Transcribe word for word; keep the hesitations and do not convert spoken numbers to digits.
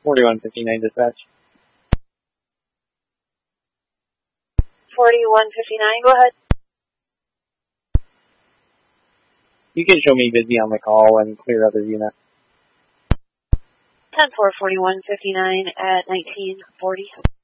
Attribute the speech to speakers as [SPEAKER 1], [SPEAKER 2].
[SPEAKER 1] forty-one fifty-nine dispatch.
[SPEAKER 2] forty-one fifty-nine, go ahead.
[SPEAKER 1] You can show me busy on the call and clear other units.
[SPEAKER 2] ten four forty-one fifty-nine at nineteen forty.